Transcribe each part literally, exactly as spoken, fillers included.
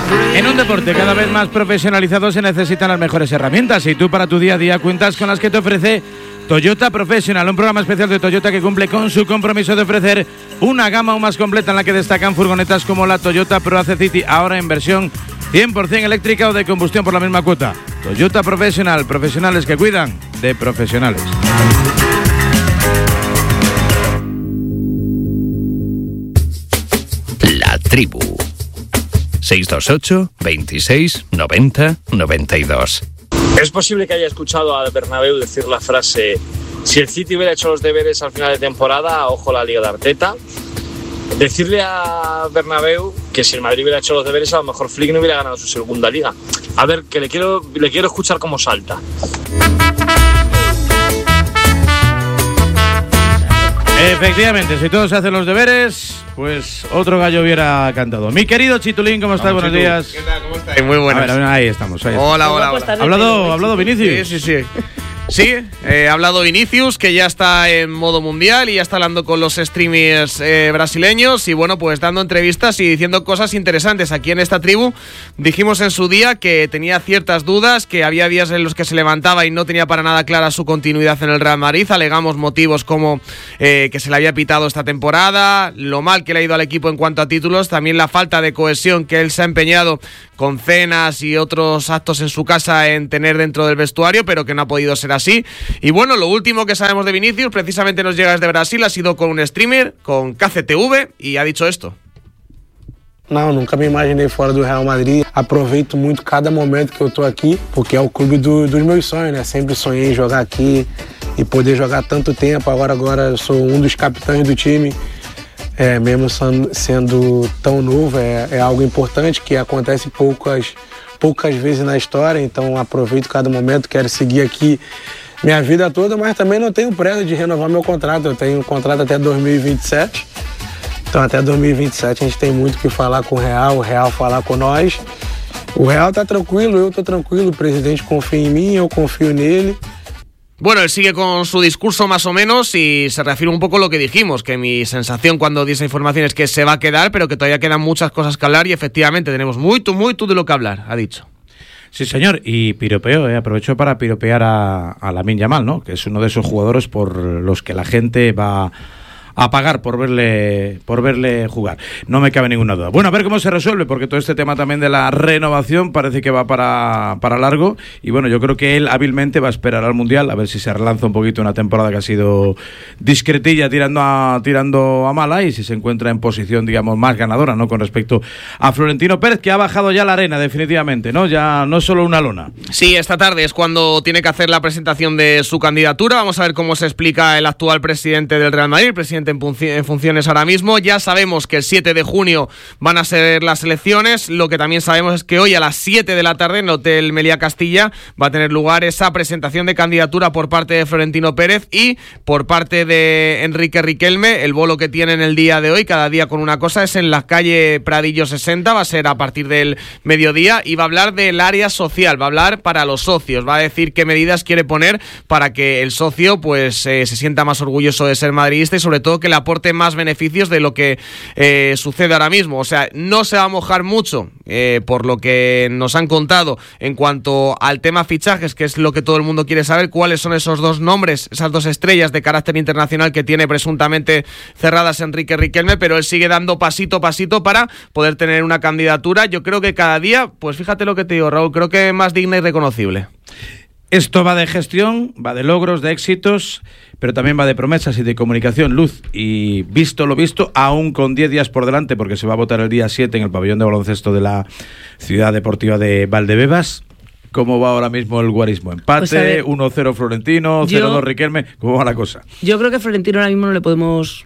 En un deporte cada vez más profesionalizado se necesitan las mejores herramientas y tú para tu día a día cuentas con las que te ofrece Toyota Professional, un programa especial de Toyota que cumple con su compromiso de ofrecer una gama aún más completa en la que destacan furgonetas como la Toyota Proace City, ahora en versión cien por ciento eléctrica o de combustión por la misma cuota. Toyota Professional, profesionales que cuidan de profesionales. La Tribu. seis dos ocho, veintiséis, noventa, noventa y dos. Es posible que haya escuchado a Bernabéu decir la frase: si el City hubiera hecho los deberes al final de temporada, ojo la Liga de Arteta. Decirle a Bernabéu que si el Madrid hubiera hecho los deberes, a lo mejor Flick no hubiera ganado su segunda liga. A ver, que le quiero, le quiero escuchar cómo salta. Efectivamente, si todos hacen los deberes, pues otro gallo hubiera cantado. Mi querido Chitulín, ¿cómo estás? Buenos días. ¿Qué tal? ¿Cómo estás? Muy buenas. A ver, ahí estamos. Ahí hola, estamos. hola, hola. ¿Ha hablado, ¿ha hablado Vinicius? Sí, sí, sí. Sí, eh, ha hablado Vinicius, que ya está en modo mundial y ya está hablando con los streamers eh, brasileños y bueno, pues dando entrevistas y diciendo cosas interesantes. Aquí en esta tribu dijimos en su día que tenía ciertas dudas, que había días en los que se levantaba y no tenía para nada clara su continuidad en el Real Madrid. Alegamos motivos como eh, que se le había pitado esta temporada, lo mal que le ha ido al equipo en cuanto a títulos, también la falta de cohesión que él se ha empeñado con cenas y otros actos en su casa en tener dentro del vestuario, pero que no ha podido ser así. Y bueno, lo último que sabemos de Vinicius precisamente nos llega desde Brasil, ha sido con un streamer, con K C T V, y ha dicho esto. Não, nunca me imaginei fora do Real Madrid. Aproveito muito cada momento que eu tô aqui, porque é o clube do, dos meus sonhos, né? Sempre sonhei em jogar aqui e poder jogar tanto tempo. Agora, agora eu sou um dos capitães do time. É, mesmo sendo tão novo, é, é algo importante que acontece poucas, poucas vezes na história, então aproveito cada momento, quero seguir aqui minha vida toda, mas também não tenho pressa de renovar meu contrato, eu tenho um contrato até dois mil e vinte e sete, então até dois mil e vinte e sete a gente tem muito que falar com o Real, o Real falar com nós. O Real tá tranquilo, eu tô tranquilo, o presidente confia em mim, eu confio nele. Bueno, él sigue con su discurso más o menos y se refiere un poco a lo que dijimos, que mi sensación cuando di esa información es que se va a quedar, pero que todavía quedan muchas cosas que hablar y efectivamente tenemos mucho, mucho de lo que hablar, ha dicho. Sí, señor, y piropeo, eh, aprovecho para piropear a, a Lamine Yamal, ¿no? Que es uno de esos jugadores por los que la gente va a pagar por verle por verle jugar. No me cabe ninguna duda. Bueno, a ver cómo se resuelve, porque todo este tema también de la renovación parece que va para, para largo. Y bueno, yo creo que él hábilmente va a esperar al Mundial, a ver si se relanza un poquito una temporada que ha sido discretilla, tirando a, tirando a mala, y si se encuentra en posición, digamos, más ganadora, ¿no? Con respecto a Florentino Pérez, que ha bajado ya la arena, definitivamente, ¿no? Ya no es solo una lona. Sí, esta tarde es cuando tiene que hacer la presentación de su candidatura. Vamos a ver cómo se explica el actual presidente del Real Madrid, el presidente En, func- en funciones ahora mismo. Ya sabemos que el siete de junio van a ser las elecciones. Lo que también sabemos es que hoy a las siete de la tarde en el Hotel Meliá Castilla va a tener lugar esa presentación de candidatura por parte de Florentino Pérez y por parte de Enrique Riquelme. El bolo que tienen el día de hoy, cada día con una cosa, es en la calle Pradillo sesenta, va a ser a partir del mediodía y va a hablar del área social, va a hablar para los socios, va a decir qué medidas quiere poner para que el socio pues eh, se sienta más orgulloso de ser madridista y sobre todo que le aporte más beneficios de lo que eh, sucede ahora mismo. O sea, no se va a mojar mucho eh, por lo que nos han contado en cuanto al tema fichajes, que es lo que todo el mundo quiere saber, cuáles son esos dos nombres, esas dos estrellas de carácter internacional que tiene presuntamente cerradas Enrique Riquelme, pero él sigue dando pasito a pasito para poder tener una candidatura. Yo creo que cada día, pues fíjate lo que te digo, Raúl, creo que más digna y reconocible. Esto va de gestión, va de logros, de éxitos, pero también va de promesas y de comunicación, luz. Y visto lo visto, aún con diez días por delante, porque se va a votar el día siete en el pabellón de baloncesto de la Ciudad Deportiva de Valdebebas. ¿Cómo va ahora mismo el guarismo? Empate, pues uno cero Florentino, cero dos Riquelme. ¿Cómo va la cosa? Yo creo que Florentino ahora mismo no le podemos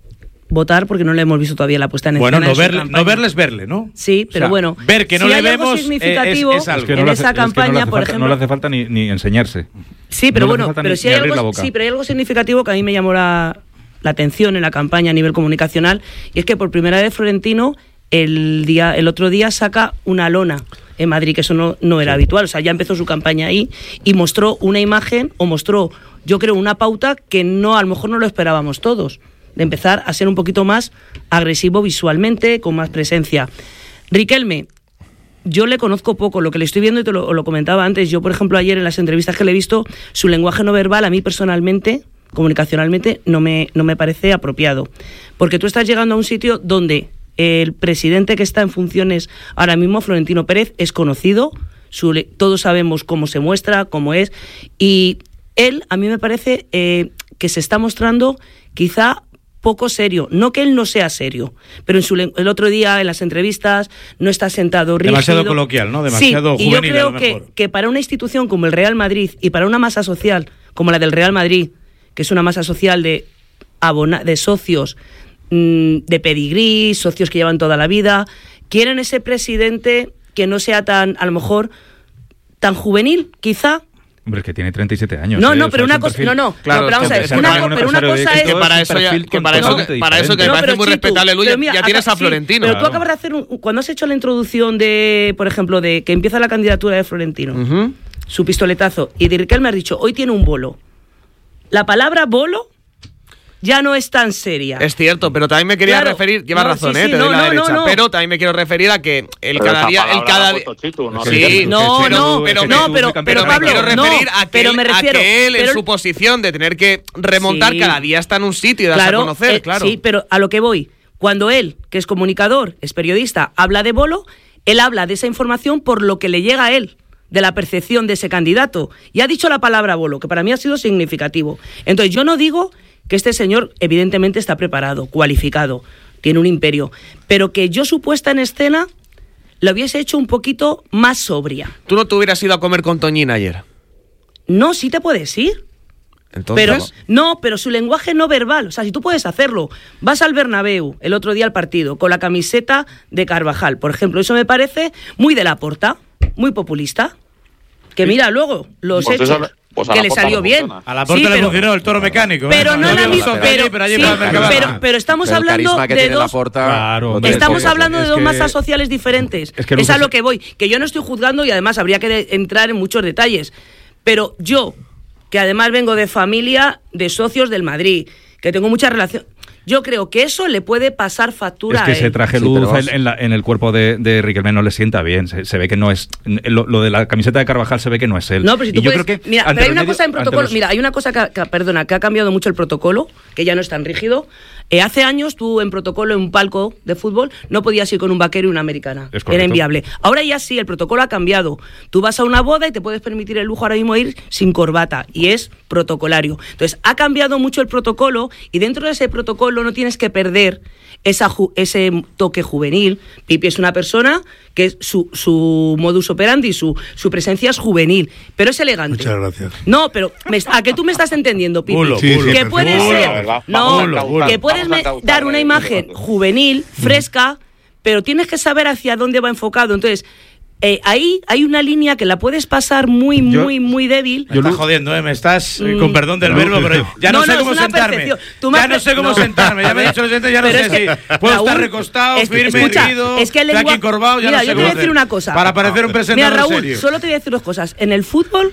votar porque no le hemos visto todavía la puesta en escena. Bueno, no, verle, no verle es verle, ¿no? Sí, pero o sea, bueno. Ver que no si le hay vemos algo significativo es, es algo. Es que no en hace, esa campaña, es que no por falta, ejemplo. No le hace falta ni, ni enseñarse. Sí, pero no bueno, pero ni, si hay ni algo, sí, pero hay algo significativo que a mí me llamó la, la atención en la campaña a nivel comunicacional, y es que por primera vez Florentino el día, el otro día saca una lona en Madrid, que eso no, no era sí. habitual. O sea, ya empezó su campaña ahí y mostró una imagen, o mostró, yo creo, una pauta que no, a lo mejor no lo esperábamos todos, de empezar a ser un poquito más agresivo visualmente, con más presencia. Riquelme, yo le conozco poco, lo que le estoy viendo, y te lo, lo comentaba antes, yo por ejemplo ayer en las entrevistas que le he visto, su lenguaje no verbal a mí personalmente, comunicacionalmente, no me, no me parece apropiado. Porque tú estás llegando a un sitio donde el presidente que está en funciones ahora mismo, Florentino Pérez, es conocido, su, todos sabemos cómo se muestra, cómo es, y él a mí me parece eh, que se está mostrando quizá poco serio, no que él no sea serio, pero en su, el otro día en las entrevistas no está sentado rígido. Demasiado coloquial, ¿no? Demasiado sí, juvenil. Y yo creo que, que para una institución como el Real Madrid y para una masa social como la del Real Madrid, que es una masa social de, abona, de socios mmm, de pedigrí, socios que llevan toda la vida, quieren ese presidente que no sea tan, a lo mejor, tan juvenil, quizá. Hombre, es que tiene treinta y siete años. No, ¿eh? no, o pero sea, una cosa, no, no, claro, no, pero vamos a ver, una, un pero una cosa es que para eso ya, que para eso, que, para eso que me no, parece muy Chitu, respetable, Luis, mira, ya tienes a sí, Florentino. Pero claro. tú acabas de hacer un, cuando has hecho la introducción de, por ejemplo, de que empieza la candidatura de Florentino, uh-huh. su pistoletazo, y de Riquelme has dicho, hoy tiene un bolo. La palabra bolo ya no es tan seria. Es cierto, pero también me quería claro, referir, llevas no, razón, sí, eh, sí, te no, doy la no, derecha, no, no. pero también me quiero referir a que el Pero cada día, el cada día, no, sí, sí, no, pero, no, pero, no, me, pero, pero, pero me Pablo, quiero referir no, a que, pero él, me refiero, a que él pero, en su posición de tener que remontar sí, cada día está en un sitio y darse claro, a conocer, eh, claro. Sí, pero a lo que voy, cuando él, que es comunicador, es periodista, habla de bolo, él habla de esa información por lo que le llega a él, de la percepción de ese candidato. Y ha dicho la palabra bolo, que para mí ha sido significativo. Entonces, yo no digo que este señor evidentemente está preparado, cualificado, tiene un imperio, pero que yo su puesta en escena lo hubiese hecho un poquito más sobria. ¿Tú no te hubieras ido a comer con Toñín ayer? No, sí te puedes ir. Entonces, pero no, pero su lenguaje no verbal, o sea, si tú puedes hacerlo, vas al Bernabéu el otro día al partido con la camiseta de Carvajal, por ejemplo, eso me parece muy de Laporta, muy populista, que mira luego los pues hechos eso, pues que le salió bien. A la puerta sí, le pero, funcionó el toro mecánico. pero ¿eh? no, no la misma, pero, pero, allí sí, para pero, pero estamos Pero el hablando carisma que de tiene dos Laporta, Claro, no Estamos tiene hablando de es dos que- masas sociales diferentes. es que es Lucas- a lo que voy. Que yo no estoy juzgando y además habría que de- entrar en muchos detalles. Pero yo, que además vengo de familia de socios del Madrid, que tengo mucha relación, yo creo que eso le puede pasar factura Es que a ese él. traje Sí, luz pero vamos. en, en la- en el cuerpo de, de Riquelme no le sienta bien. Se, se ve que no es. Lo, lo de la camiseta de Carvajal se ve que no es él. No, pero si tú y yo puedes- creo que mira, ante pero hay los una medios- cosa en ante protocolo, los- mira, hay una cosa que, que- perdona, que ha cambiado mucho el protocolo, que ya no es tan rígido. Eh, hace años tú en protocolo en un palco de fútbol no podías ir con un vaquero y una americana. Es correcto. Era inviable. Ahora ya sí, el protocolo ha cambiado. Tú vas a una boda y te puedes permitir el lujo ahora mismo ir sin corbata y es protocolario. Entonces, ha cambiado mucho el protocolo y dentro de ese protocolo no tienes que perder esa ju- ese toque juvenil. Pipi es una persona que es su, su modus operandi, su, su presencia es juvenil, pero es elegante. Muchas gracias. No, pero me- a que tú me estás entendiendo, Pipi. Bulo, Sí, bulo. sí, que puede perfecto. ser, Bulo, va- no, vamos a causar- que puedes vamos a me- causar, dar una eh, imagen bulo. juvenil, fresca, pero tienes que saber hacia dónde va enfocado. Entonces, eh, ahí hay una línea que la puedes pasar muy, Yo- muy, muy débil. Me estás jodiendo, ¿eh? Me estás, eh, Mm. con perdón del No, verbo, no, pero no. ya no, No, sé no, cómo es una sentarme. percepción. Tú me Ya has no pre- sé cómo no. sentarme. Ya me he dicho lo siguiente, ya no Pero sé es que, si puedo Raúl, estar recostado, es que, firme, escucha, erguido, es que el estoy aquí lengua- encorvado, ya Mira, no sé yo te cómo voy a decir hacer. una cosa. Para parecer un Mira, presentador Raúl, serio. solo te voy a decir dos cosas. En el fútbol,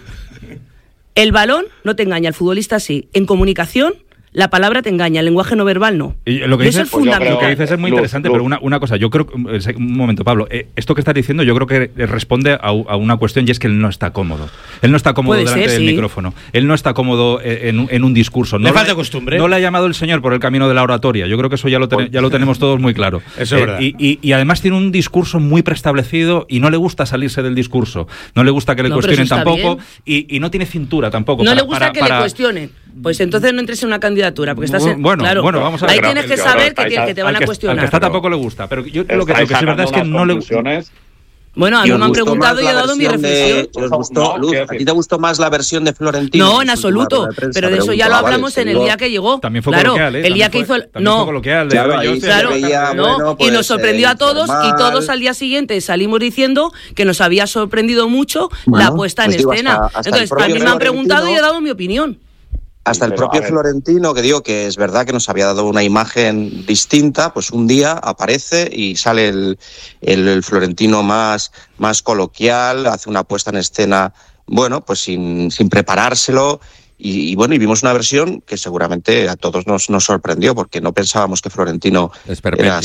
el balón no te engaña, el futbolista sí. En comunicación, la palabra te engaña, el lenguaje no verbal no. Y lo que Y eso dices, es fundamental. lo que dices es muy Luz, interesante, Luz. pero una, una cosa, yo creo que, un momento, Pablo, eh, esto que estás diciendo yo creo que responde a, a una cuestión y es que él no está cómodo. Él no está cómodo Puede delante ser, del sí. micrófono. Él no está cómodo eh, en, un- en un discurso. No Le lo falta ha- costumbre. No le ha llamado el señor por el camino de la oratoria. Yo creo que eso ya lo, ten- ya lo tenemos todos muy claro. Eso es verdad. Y, y- y además tiene un discurso muy preestablecido y no le gusta salirse del discurso. No le gusta que le No, pero cuestionen eso está tampoco bien. y, y no tiene cintura tampoco. No para- le gusta para- que para- le cuestionen. Pues entonces no entres en una candidatura, porque estás en, Bueno, claro, bueno, vamos a ver. ahí Pero- tienes que pero saber que, estáis- te- que te van al a que, al cuestionar. que está tampoco le gusta, pero yo lo que, lo que Estáis sí es verdad es que sacando no le unas conclusiones. Bueno, a mí ¿Y os me han gustó preguntado más y he la dado mi versión de- reflexión. ¿Os gustó, No, Luz, ¿qué ¿a ti te gustó más la versión de Florentino? No, en su última absoluto. rueda de prensa? Pero de eso ya Pregunto. lo Ah, vale, hablamos en el digo- día que llegó. También fue claro, coloquial, ¿eh? el También día fue- que hizo el también no, fue coloquial, de Claro, Abel ahí Llose. se claro, veía, no, bueno, y pues, nos sorprendió eh, a todos y informal. todos al día siguiente salimos diciendo que nos había sorprendido mucho Bueno, la puesta pues en digo, escena. hasta- hasta el Entonces, a propio mí me han preguntado y he Florentino- dado mi opinión. Hasta el Pero, propio a ver. Florentino, que digo que es verdad que nos había dado una imagen distinta, pues un día aparece y sale el, el, el Florentino más, más coloquial, hace una puesta en escena, bueno, pues sin, sin preparárselo. Y, y bueno, y vimos una versión que seguramente a todos nos, nos sorprendió, porque no pensábamos que Florentino Es era así.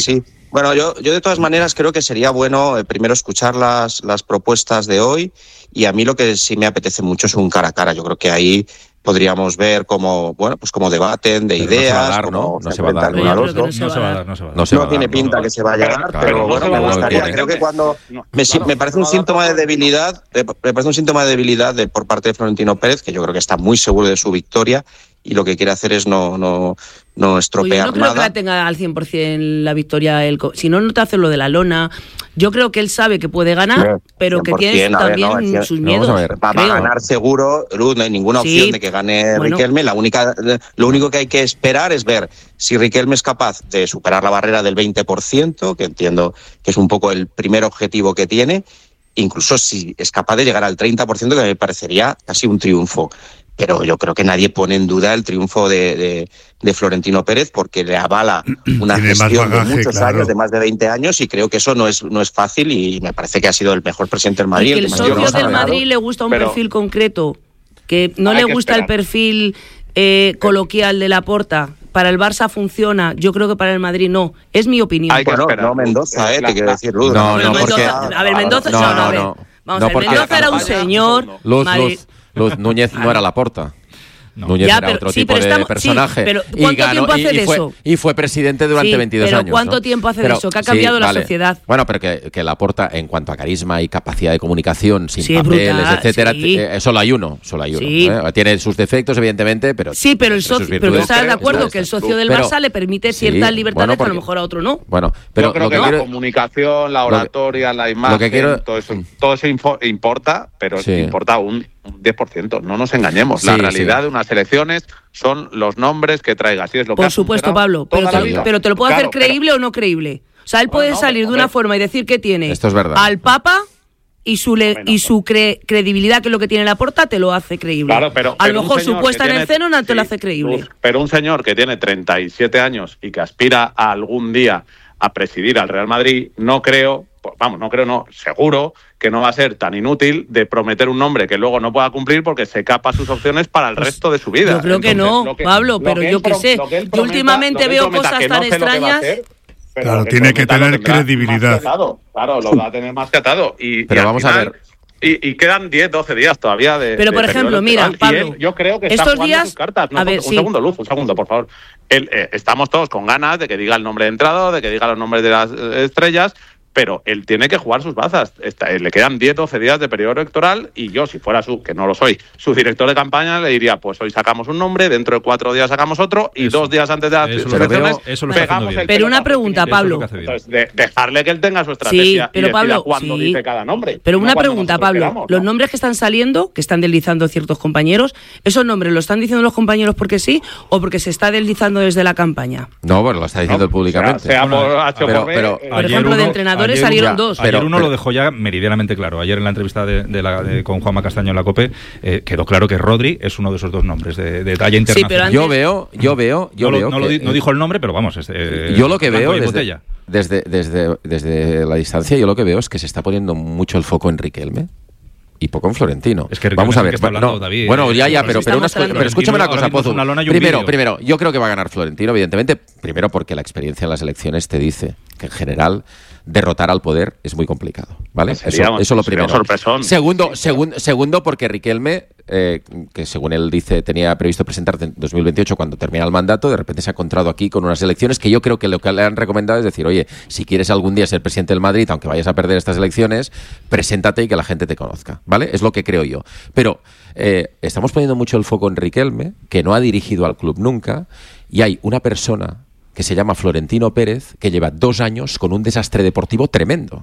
Bueno, yo, yo de todas maneras creo que sería bueno eh, primero escuchar las, las propuestas de hoy, y a mí lo que sí me apetece mucho es un cara a cara. Yo creo que ahí podríamos ver cómo, bueno, pues cómo debaten de pero ideas, no se va a dar, cómo ¿no? No se va a dar. uno al otro. No se va a dar, no se va a dar. No, se va No a tiene dar, pinta no. que se vaya a dar, Claro, pero bueno, no me se va a dar, gustaría, tiene. creo que cuando me, claro, me parece no un se va a dar síntoma de por- debilidad, de- me parece un síntoma de debilidad de, por parte de Florentino Pérez, que yo creo que está muy seguro de su victoria y lo que quiere hacer es no, no, no Pues estropear yo no creo nada. que la tenga al cien por ciento la victoria. El co- si no, no te hace lo de la lona. Yo creo que él sabe que puede ganar, Sí, pero que tiene cien por ciento, a ver, también no, es sus que- miedos. vamos a ver, Va, va a creo. ganar seguro, Luz, no hay ninguna Sí, opción de que gane bueno. Riquelme. La única, lo único que hay que esperar es ver si Riquelme es capaz de superar la barrera del veinte por ciento, que entiendo que es un poco el primer objetivo que tiene, incluso si es capaz de llegar al treinta por ciento, que me parecería casi un triunfo. Pero yo creo que nadie pone en duda el triunfo de, de, de Florentino Pérez, porque le avala una Tiene más gestión bagaje, de muchos claro. años, de más de veinte años, y creo que eso no es, no es fácil, y me parece que ha sido el mejor presidente del Y Madrid. que el el que más títulos socio ha del ganado. Madrid le gusta un Pero- perfil concreto, que no Hay le que gusta el esperar. perfil eh, coloquial de Laporta. Para el Barça funciona, yo creo que para el Madrid no. Es mi opinión. Hay que Bueno, esperar. no Mendoza, eh, La- te quiero la- decir, Luz. No, Bueno, no, Mendoza- porque- a ver, Mendoza, No, no, no, no, a ver. no. Vamos No, a ver, porque- Mendoza era un Campaña, señor. Luz, Madrid- Luz, Luz, Núñez no era Laporta. No. Núñez Ya, era pero- otro sí, tipo pero de estamos- sí, personaje. pero y ¿cuánto ganó- tiempo y- hace y de fue, eso? Y fue presidente durante Sí, veintidós pero años. ¿cuánto ¿no? tiempo hace de Pero- eso? Que ha sí, cambiado la vale. sociedad. Bueno, pero que, que Laporta, en cuanto a carisma y capacidad de comunicación, sin Sí, es papeles, brutal, etcétera, sí. eh, solo hay uno. Solo hay uno. Sí. ¿eh? Tiene sus defectos, evidentemente, pero. Sí, pero el entre sus socio, pero virtudes- estás de acuerdo Eso que el es. socio del Pero- Barça le permite sí, ciertas libertades bueno, que a lo porque- mejor a otro no. Bueno, pero Yo creo lo que, que la quiero- comunicación, la lo que- oratoria, la imagen, que quiero- todo eso, todo eso info- importa, pero Sí. importa un, un diez por ciento. No nos engañemos. La Sí, realidad sí. de unas elecciones son los nombres que traigas. Y es lo que Por ha supuesto, funcionado Pablo, pero toda te, la vida. pero te lo puedo Claro, hacer creíble o no creíble. O sea, él Bueno, puede no, salir de hombre. una forma y decir que tiene Esto es verdad. al Papa y su le- Bueno, y su cre- credibilidad, que es lo que tiene Laporta, te lo hace creíble. Claro, pero, a pero lo un mejor su señor puesta que en el tiene- ceno no te lo sí, hace creíble. Luz, pero un señor que tiene treinta y siete años y que aspira a algún día a presidir al Real Madrid, no creo, pues, vamos, no creo, no, seguro que no va a ser tan inútil de prometer un nombre que luego no pueda cumplir porque se capa sus opciones para el resto de su vida. Yo creo que no, lo Pablo, lo pero que yo él qué pro- sé. lo que él Yo prometa- últimamente lo que él veo prometa, cosas que no tan sé lo que va a extrañas. hacer, pero Claro, lo que tiene que prometa lo tener tendrá credibilidad. más que atado. Claro, lo va a tener más que atado. Y, Pero y al vamos a final- ver. Y, y quedan diez, doce días todavía de. Pero, de por periodo ejemplo, mira, electoral. Y Pablo, él, yo creo que está estos jugando días- sus cartas. a ver, un sí. segundo, Luz, un segundo, por favor. Él, eh, estamos todos con ganas de que diga el nombre de entrada, de que diga los nombres de las eh, estrellas, pero él tiene que jugar sus bazas. Está- eh, le quedan diez, doce días de periodo electoral y yo, si fuera su, que no lo soy, su director de campaña, le diría, pues hoy sacamos un nombre, dentro de cuatro días sacamos otro y Eso. dos días antes de las Eso lo elecciones veo- eso lo está pegamos haciendo el bien. Pero una pelotazo pregunta, definitivo. Eso es lo Pablo. que hace bien. Entonces, de- dejarle que él tenga su estrategia pero y decida Pablo, cuándo sí. dice cada nombre. Pero no una cuando pregunta, nosotros Pablo. queramos, Los ¿no? nombres que están saliendo, que están deslizando ciertos compañeros, ¿esos nombres los están diciendo los compañeros porque sí o porque se está deslizando desde la campaña? No, bueno, lo está diciendo él públicamente. Sea, sea por H o pero- por B, pero- eh, Por ejemplo, de entrenadores ayer salieron uno- dos. Ayer Pero- uno pero- lo dejó ya meridianamente claro. Ayer en la entrevista de, de la, de- con Juanma Castaño en la COPE eh, quedó claro que Rodri es uno de esos dos nombres de, de talla internacional. pero antes- Yo veo, yo veo, yo no, veo lo, no, lo que- di- no dijo el nombre, pero vamos. es, eh, yo lo que blanco veo y desde, botella. desde, desde, desde la distancia, yo lo que veo es que se está poniendo mucho el foco en Riquelme y poco en Florentino. Es que Riquelme vamos a es el ver. que está bueno, hablando, no, David. bueno, ya, ya, Eh, pero, pero, estamos unas cosas- hablando. pero escúchame una Ahora cosa, mismo es Pozo. una lona y un Primero, vídeo. primero, yo creo que va a ganar Florentino, evidentemente. Primero porque la experiencia en las elecciones te dice que en general derrotar al poder es muy complicado, ¿vale? Sería- eso, eso lo sería un primero. sorpresón. Segundo, segun- segundo porque Riquelme, eh, que según él dice tenía previsto presentar en dos mil veintiocho cuando termina el mandato, de repente se ha encontrado aquí con unas elecciones que yo creo que lo que le han recomendado es decir, oye, si quieres algún día ser presidente del Madrid, aunque vayas a perder estas elecciones, preséntate y que la gente te conozca, ¿vale? Es lo que creo yo. Pero eh, estamos poniendo mucho el foco en Riquelme, que no ha dirigido al club nunca, y hay una persona que se llama Florentino Pérez, que lleva dos años con un desastre deportivo tremendo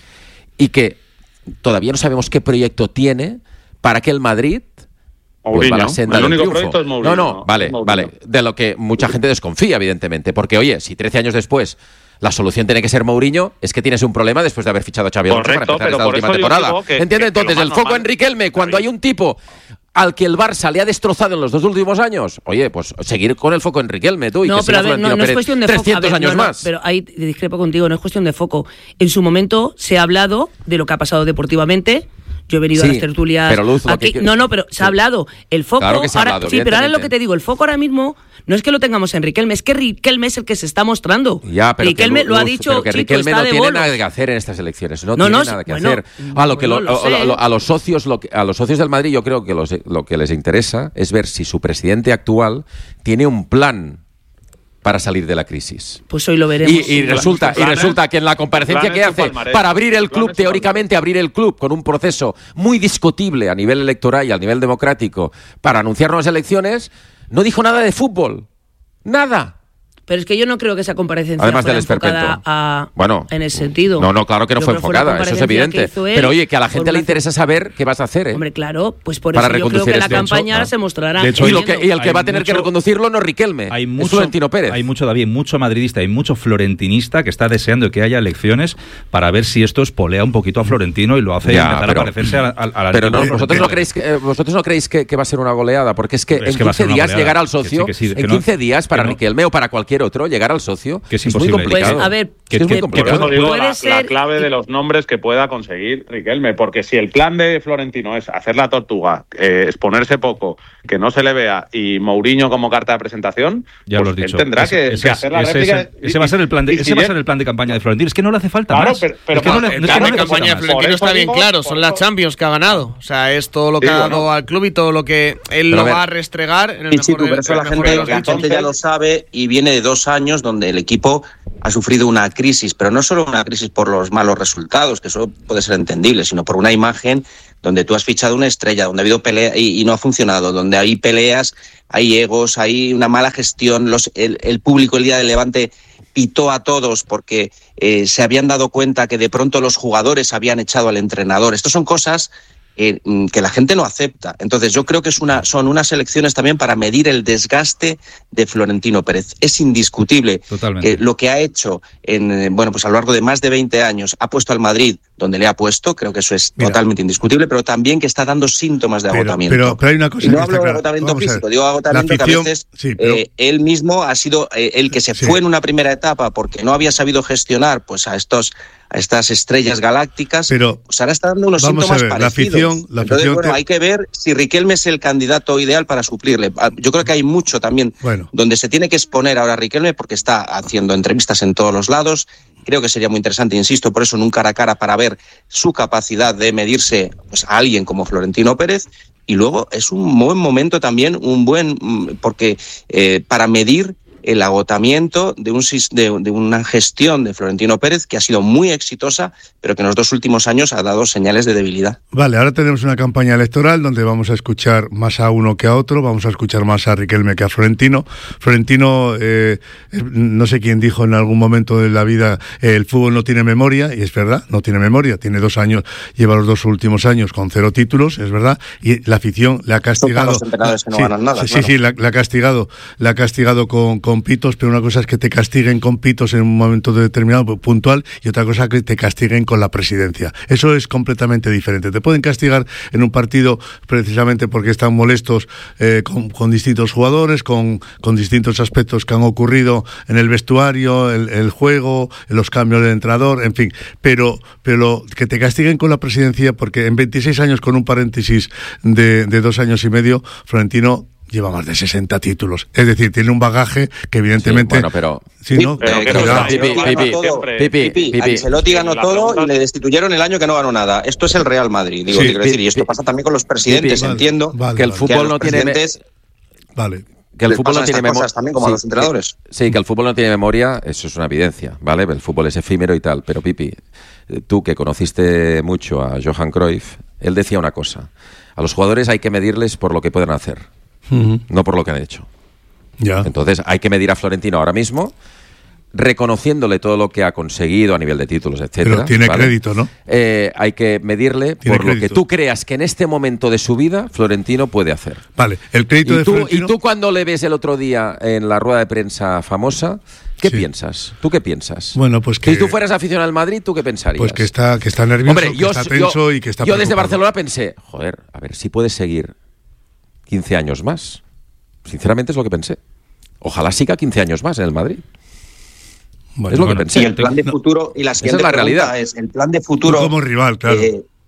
y que todavía no sabemos qué proyecto tiene para que el Madrid vuelva a la Mourinho. senda El del único triunfo. proyecto es Mourinho, No, no, ¿no? vale, Mourinho. vale, de lo que mucha gente desconfía, evidentemente, porque oye, si trece años después la solución tiene que ser Mourinho, es que tienes un problema después de haber fichado a Xabi Alonso para Correcto, empezar pero esta por última eso yo temporada. digo que- ¿Entiendes? que- que Entonces, lo el más foco normal- en Riquelme, cuando hay un tipo al que el Barça le ha destrozado en los dos últimos años, oye, pues seguir con el foco en Riquelme, tú, y No, que pero siga a ver, no, Florentino no es Pérez cuestión de foco. trescientos A ver, años no, no, más. pero ahí discrepo contigo, no es cuestión de foco. En su momento se ha hablado de lo que ha pasado deportivamente. Yo he venido Sí, a las tertulias pero Luz, lo aquí. que- No, no, pero se sí. ha hablado. El foco. Claro que se ha ahora, hablado, sí, pero ahora es lo que evidentemente. te digo. El foco ahora mismo no es que lo tengamos en Riquelme, es que Riquelme es el que se está mostrando. Ya, pero Riquelme que, lo ha Luz, dicho, pero que Chico, Riquelme está no de tiene bolo. nada que hacer en estas elecciones. No, No, tiene no, nada que bueno, hacer. A lo que bueno, lo- lo a- sé. a- a los socios, lo que- a los socios del Madrid, yo creo que los- lo que les interesa es ver si su presidente actual tiene un plan para salir de la crisis. Pues hoy lo veremos. Y, y resulta, y resulta que en la comparecencia que hace para abrir el club, teóricamente abrir el club con un proceso muy discutible a nivel electoral y a nivel democrático para anunciar nuevas elecciones, no dijo nada de fútbol. Nada. Pero es que yo no creo que esa comparecencia Además fuera del esperpento. enfocada a, Bueno, en ese sentido. No, no, claro que no Yo fue creo que fue una enfocada, eso es comparecencia evidente. que hizo él Pero oye, que a la por gente le una- interesa saber qué vas a hacer, ¿eh? Hombre, claro, pues por Para eso yo creo reconducir que la este hecho. campaña Ah. se mostrará. De hecho, Y, lo que, y el que Hay va a tener que mucho- reconducirlo no es Riquelme, Hay es mucho, Florentino Pérez. hay mucho, David, mucho madridista y mucho florentinista que está deseando que haya elecciones para ver si esto espolea un poquito a Florentino y lo hace Ya, empezar pero- a parecerse a, a, a la Pero no, antigua vosotros no Florentino. creéis que eh, vosotros no creéis que, que va a ser una goleada, porque es que Hombre, es en que va a ser quince una días goleada. llegar al Que sí, socio, que sí, que en no- quince días para que no. Riquelme o para cualquier otro llegar al socio Que es muy imposible. complicado. Pues, a ver, Que- es muy que- complicado. Por eso digo Puede la, ser- la clave de los nombres que pueda conseguir Riquelme, porque si el plan de Florentino es hacer la tortuga, eh, exponerse poco, que no se le vea y Mourinho como carta de presentación, Ya pues lo has él dicho. tendrá Ese- que, ese que es- hacer la ese es réplica. el- ese va a ser el plan de, y- y ese si va a llega- ser el plan de campaña de Florentino. Es que no le hace falta Claro, más. pero- pero es que no le, más- es que claro, no La le hace campaña de falta más. Florentino Por está eso bien digo- claro, por son las eso- Champions que ha ganado. O sea, es todo lo que Sí, ha bueno. dado al club y todo lo que él Pero lo a ver. va a restregar en el Sí, mejor chico, de- pero eso en la el mejor gente, de los la gente dichos. ya lo sabe y viene de dos años donde el equipo ha sufrido una crisis, pero no solo una crisis por los malos resultados, que eso puede ser entendible, sino por una imagen donde tú has fichado una estrella, donde ha habido pelea y, y no ha funcionado, donde hay peleas, hay egos, hay una mala gestión, los, el, el público el día del Levante pitó a todos porque eh, se habían dado cuenta que de pronto los jugadores habían echado al entrenador. Estas son cosas eh, que la gente no acepta. Entonces yo creo que es una, son unas elecciones también para medir el desgaste de Florentino Pérez. Es indiscutible Totalmente. que lo que ha hecho en, eh, bueno, pues a lo largo de más de veinte años, ha puesto al Madrid donde le ha puesto, creo que eso es Mira. totalmente indiscutible, pero también que está dando síntomas de Pero- agotamiento. pero- pero hay una cosa y no que hablo está de clara. agotamiento Vamos a ver. físico, digo agotamiento La afición- que a veces sí, pero- eh, él mismo ha sido eh, el que se Sí. fue en una primera etapa porque no había sabido gestionar pues a estos a estas estrellas galácticas, Pero pues ahora está dando unos vamos a síntomas ver, la parecidos. afición- la Entonces, afición bueno, te- hay que ver si Riquelme es el candidato ideal para suplirle. Ah, Yo creo que hay mucho también Bueno. donde se tiene que exponer ahora Riquelme porque está haciendo entrevistas en todos los lados. Creo que sería muy interesante, insisto, por eso en un cara a cara para ver su capacidad de medirse pues, a alguien como Florentino Pérez. Y luego es un buen momento también, un buen, mm, porque eh, para medir el agotamiento de, un, sis- de, de una gestión de Florentino Pérez que ha sido muy exitosa, pero que en los dos últimos años ha dado señales de debilidad. Vale, ahora tenemos una campaña electoral donde vamos a escuchar más a uno que a otro, vamos a escuchar más a Riquelme que a Florentino. Florentino, eh, no sé quién dijo en algún momento de la vida, eh, el fútbol no tiene memoria, y es verdad, no tiene memoria, tiene dos años, lleva los dos últimos años con cero títulos, es verdad, y la afición le ha castigado. Son los entrenadores que no sí, ganan nada, Sí, claro. sí, sí, la, la ha castigado, la ha castigado con, con pitos, pero una cosa es que te castiguen con pitos en un momento determinado, puntual, y otra cosa que te castiguen con la presidencia. Eso es completamente diferente. Te pueden castigar en un partido precisamente porque están molestos eh, con, con distintos jugadores, con, con distintos aspectos que han ocurrido en el vestuario, el, el juego, los cambios del entrenador, en fin. Pero, pero que te castiguen con la presidencia, porque en veintiséis años, con un paréntesis de, de dos años y medio, Florentino lleva más de sesenta títulos. Es decir, tiene un bagaje que evidentemente... Sí, bueno, pero... Sí, ¿no? pero Eh, que cuidado. no, Pipi, yo- Pipi, siempre- Pipi, Pipi, Pipi. Ancelotti ganó La todo pregunta- y le destituyeron el año que no ganó nada. Esto es el Real Madrid, digo, Sí, te quiero decir, y esto Pipi, pasa también con los presidentes, Pipi, entiendo. vale, que el vale. que a fútbol los no tiene... me- presidentes Vale. Que el les fútbol no pasan tiene estas memoria. cosas también, como a los entrenadores. Sí, que el fútbol no tiene memoria, eso es una evidencia, ¿vale? El fútbol es efímero y tal. Pero, Pipi, eh, tú que conociste mucho a Johan Cruyff, él decía una cosa. A los jugadores hay que medirles por lo que pueden hacer, Ujú. no por lo que han hecho. Ya. Entonces, hay que medir a Florentino ahora mismo, reconociéndole todo lo que ha conseguido a nivel de títulos, etcétera. Pero tiene ¿vale? crédito, ¿no? Eh, hay que medirle Tiene por lo que crédito. tú creas que en este momento de su vida Florentino puede hacer. Vale, el crédito Y de tú, Florentino... y tú cuando le ves el otro día en la rueda de prensa famosa, ¿qué Sí. piensas? ¿Tú qué piensas? Bueno, pues que... Si tú fueras aficionado al Madrid, ¿tú qué pensarías? Pues que está, que está nervioso, Hombre, que yo, está yo- tenso y que está yo desde preocupado. Barcelona pensé, joder, a ver si puedes seguir quince años más. Sinceramente es lo que pensé. Ojalá siga quince años más en el Madrid. Bueno, es lo bueno. que pensé. Y el plan de futuro, y la siguiente es la pregunta realidad. es, el plan de futuro... Tú como rival, claro. eh,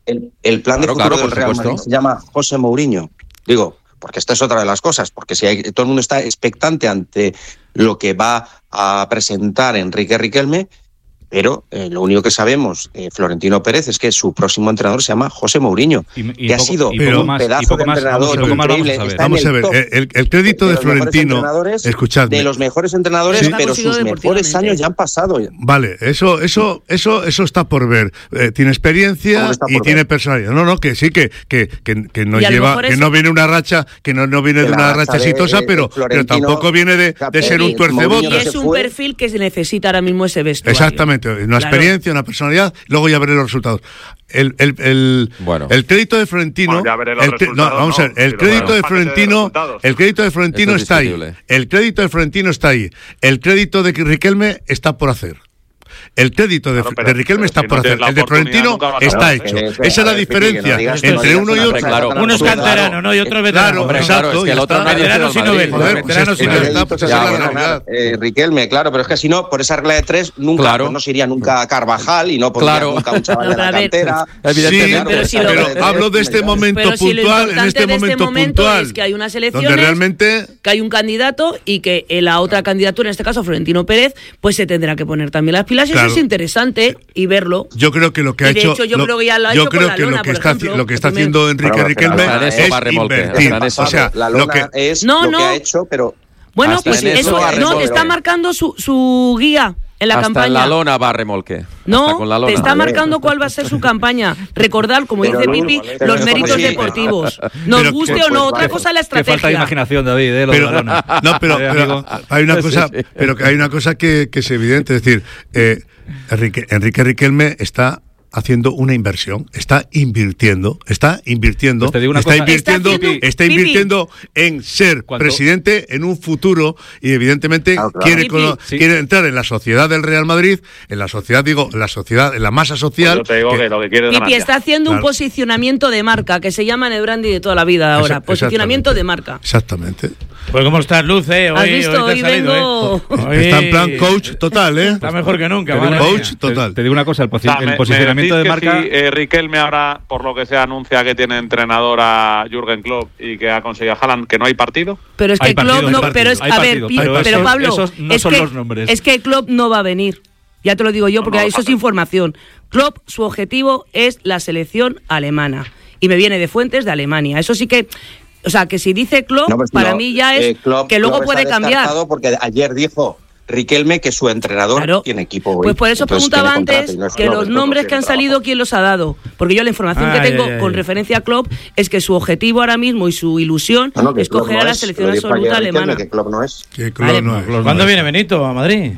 el, el plan Claro, de futuro claro, del por Real supuesto. Madrid se llama José Mourinho. Digo, porque esta es otra de las cosas, porque si hay, todo el mundo está expectante ante lo que va a presentar Enrique Riquelme, pero eh, lo único que sabemos, eh, Florentino Pérez, es que su próximo entrenador se llama José Mourinho, Y- y que ha poco- sido y poco un más, y pedazo poco de más, entrenador vamos a ver, poco más vamos a increíble. saber. Está en Vamos a el ver, top el, el crédito de, los mejores Florentino, entrenadores, escuchadme. de los mejores entrenadores, Sí. pero Consigo sus mejores deportivamente. años ya han pasado. Vale, eso, eso, eso, eso está por ver. Eh, tiene experiencia ¿Cómo está y por tiene ver? personalidad. No, no, que sí, que, que, que, que no Y a lo lleva, mejor que es- no viene una racha, que no, no viene Que de la una racha racha de- exitosa, de pero, pero Florentino, tampoco viene de, de ser un y tuercebotas. Y es se un fue. perfil que se necesita ahora mismo ese vestuario. Exactamente, una Claro. experiencia, una personalidad, luego ya veré los resultados. El, el, el, Bueno. el crédito de Florentino, Bueno, ya veré los el, cre- no, resultados, vamos a ver, ¿no? el Si lo crédito vemos de para que se dé Florentino, resultados. el crédito de Florentino Esto es está ahí, discutible. el crédito de Florentino está ahí, el crédito de Riquelme está por hacer. El crédito de, Claro, pero- de Riquelme pero está si por no hacer. tienes la El de oportunidad, Florentino nunca vas a está ganar. hecho. Eh, Esa es la a ver, Pipi, que diferencia no digas entre cosas uno y tan otro. claro. Uno es absurdas. canterano, ¿no? Y otro es veterano. Claro, Hombre, exacto. claro, es que el ya otro está. nadie Veteranos hizo y el Madrid. novelos, Joder, pues veteranos es- y pues novelos. está, pues esa Ya, es la bueno, realidad. eh, Riquelme, claro, pero es que si no, por esa regla de tres, nunca Claro. pues no se iría nunca a Carvajal y no pondría Claro. nunca a un chaval No, de pero la a ver, cantera. Evidentemente. Sí, Pero si lo- pero hablo de este momento Pero si lo puntual, en importante este de este momento momento puntual, es que hay unas donde elecciones, realmente que hay un candidato y que en la otra candidatura, en este caso Florentino Pérez, pues se tendrá que poner también las pilas. Y Claro. eso es interesante y verlo. yo creo que lo que ha Y de hecho, hecho, yo lo- creo que ya lo ha yo hecho con creo la que lona, lo que por está ejemplo, haci- lo que está el primer- haciendo Enrique Bueno, Riquelme pero hasta en eso es va remolque, invertir. hasta en eso. O sea, la lo lona que es No, lo no. que ha hecho, pero Bueno, Hasta pues en eso eso, va no, remolque. te está marcando su, su guía en la Hasta campaña. en la lona va a remolque. Hasta No, con la lona. te está A ver. marcando cuál va a ser su campaña. Recordar, como Pero dice no, Pipi, pero los no, méritos sí. deportivos. Nos Pero guste que- o no, pues, otra vale. cosa es la Qué falta de estrategia. imaginación, David, eh, lo de pero, la lona. no, pero, Eh, pero amigo. hay una Sí, cosa, sí. pero que hay una cosa que, que es evidente, es decir, eh, Enrique, Enrique Riquelme está haciendo una inversión, está invirtiendo, está invirtiendo, Pues te digo una está cosa. invirtiendo, Está haciendo- está Pipi. invirtiendo en ser ¿Cuánto? presidente en un futuro y evidentemente Claro, claro. quiere Pipi. cono- Sí. quiere entrar en la sociedad del Real Madrid, en la sociedad digo, en la sociedad, en la masa Pues social. yo te digo que- que lo que quiere es Pipi ganancia. está haciendo un Claro. posicionamiento de marca que se llama Nebrandi de toda la vida ahora. Esa- Posicionamiento exactamente. de marca. Exactamente. Pues cómo estás, Luz, ¿eh? Hoy, ¿Has visto? hoy te Hoy has salido, vengo- ¿eh? Hoy- Está en plan coach total, ¿eh? Está mejor que nunca, Te digo madre una- mía. Coach total. Te, te digo una cosa, el, posi- O sea, el me- me posicionamiento de decís marca... que si eh, Riquelme ahora, por lo que se anuncia que tiene entrenador a Jürgen Klopp y que ha conseguido a Haaland, que no hay partido. Pero es que Hay Klopp partidos, no, hay pero es, partidos, a hay ver, partidos, Pi- pero pero, esos- Pablo, esos no es son que, los nombres. es que Klopp no va a venir. Ya te lo digo yo, porque No, no, eso es no. información. Klopp, su objetivo es la selección alemana. Y me viene de fuentes de Alemania. Eso sí que, o sea, que si dice Klopp, No, pues para no, mí ya es eh, Klopp- que luego Klopp puede está cambiar. descartado porque ayer dijo Riquelme que su entrenador Claro. tiene equipo hoy. Pues por eso Entonces preguntaba tiene contrato antes y no es que Klopp, los entonces nombres no que han tiene salido, trabajo. ¿quién los ha dado? Porque yo la información Ay, que tengo ay, ay. con referencia a Klopp es que su objetivo ahora mismo y su ilusión No, no, que es Klopp coger no a la es, selección lo dijo absoluta ayer Riquelme, alemana. que Klopp no es. Que Klopp Vale, no es. ¿Cuándo viene Benito a Madrid?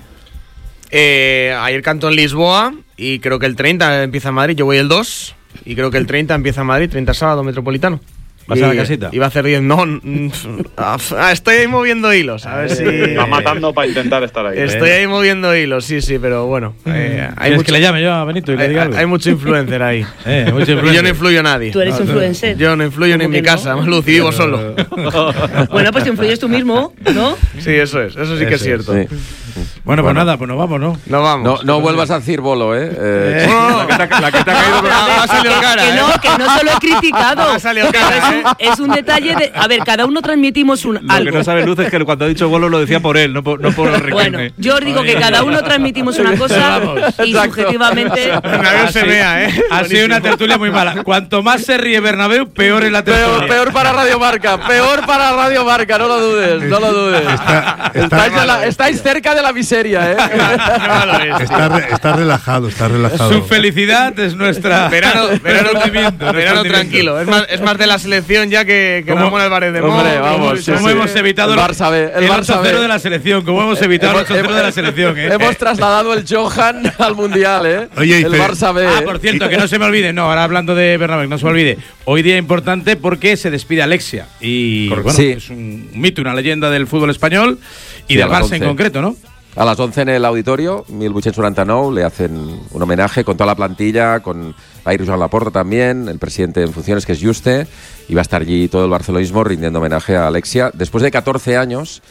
Eh, ayer cantó en Lisboa y creo que el treinta empieza en Madrid. Yo voy el dos y creo que el treinta empieza en Madrid, treinta sábado metropolitano. ¿Vas Y- a la casita? Iba a hacer diez. No, mm, ah, estoy ahí moviendo hilos. A ver si. Está matando para intentar estar ahí. Estoy ahí moviendo hilos, sí, sí, pero bueno. eh, hay, ¿Quieres mucho, que le llame yo a Benito y le hay, diga hay- algo? hay mucho influencer ahí. Eh, mucho Y yo no influencer. influyo a nadie. Tú eres influencer. Yo no influyo ni en ¿Cómo mi que no? casa, Lucy, vivo solo. Bueno, pues influyes tú mismo, ¿no? Sí, eso es, eso sí que es Eso es, cierto. Sí. Bueno, pues Bueno. nada, pues nos vamos, ¿no? No vamos. No, no vuelvas a decir bolo, ¿eh? Eh, No, no, no. La que te, la que te ha caído Ah, ha salido que- cara. que ¿eh? no, que no solo he criticado. Ha salido Pero cara, es, un, es un detalle de. A ver, cada uno transmitimos un, Lo algo. que no sabe Luz es que cuando ha dicho bolo lo decía por él, no por, no por Riquelme. Bueno, yo os digo que cada uno transmitimos una cosa Vamos. y subjetivamente. Bernabéu se vea, ¿eh? Ha sido una tertulia muy mala. Cuanto más se ríe Bernabéu, peor es la tertulia. Peor, peor para Radio Marca, peor para Radio Marca, no lo dudes, no lo dudes. Está- está- estáis, de la- estáis cerca de la miseria, ¿eh? Está, re- está relajado, está relajado. Su felicidad es nuestra. Verano, verano, Hundimiento, nuestro verano hundimiento. tranquilo. Es más, es más de la selección ya que, que ¿Cómo? Ramón Álvarez de Hombre, Mo, vamos, como- sí, ¿Cómo sí. hemos evitado El Barça B, el el Barça ocho cero B. de la selección? ¿Cómo hemos evitado el ocho cero de la selección? eh? Hemos trasladado el Johan al Mundial, ¿eh? Oye, y el te- Barça B. Ah, por cierto, que no se me olvide. No, ahora hablando de Bernabéu, no se me olvide. Hoy día importante porque se despide Alexia. Y bueno, Sí. es un mito, una leyenda del fútbol español y Sí, a del las Barça en once. concreto, ¿no? A las once en el auditorio, mil vuit-cents noranta-nou, le hacen un homenaje con toda la plantilla, con Aire Joan Laporta también, el presidente en funciones, que es Juste, y va a estar allí todo el barcelonismo rindiendo homenaje a Alexia. Después de catorce años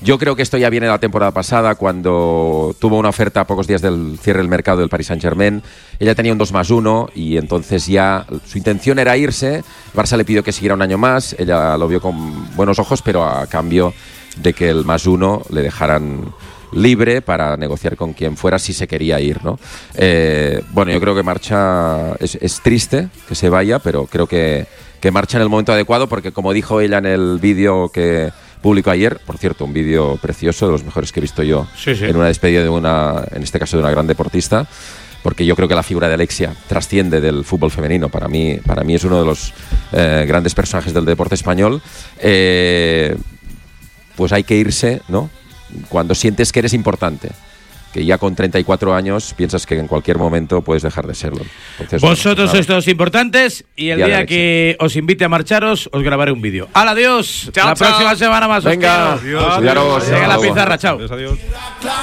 Yo creo que esto ya viene de la temporada pasada, cuando tuvo una oferta a pocos días del cierre del mercado del Paris Saint-Germain. Ella tenía un dos más uno y entonces ya su intención era irse. Barça le pidió que siguiera un año más. Ella lo vio con buenos ojos, pero a cambio de que el más uno le dejaran libre para negociar con quien fuera si se quería ir, ¿no? Eh, bueno, yo creo que marcha, es, es triste que se vaya, pero creo que, que marcha en el momento adecuado, porque como dijo ella en el vídeo que publicó ayer, por cierto, un vídeo precioso, de los mejores que he visto yo sí, sí. en una despedida de una, en este caso de una gran deportista, porque yo creo que la figura de Alexia trasciende del fútbol femenino. Para mí, para mí es uno de los eh, grandes personajes del deporte español. Eh, pues hay que irse, ¿no?, cuando sientes que eres importante, que ya con treinta y cuatro años piensas que en cualquier momento puedes dejar de serlo. Entonces, vosotros bueno, sois todos importantes y el Ya día Alexia. que os invite a marcharos os grabaré un vídeo. ¡Hala, adiós! Chao, La chao. próxima semana más. os Venga, quiero. adiós. Cuidaros. Venga la Hasta luego. pizarra, chao. Adiós, adiós.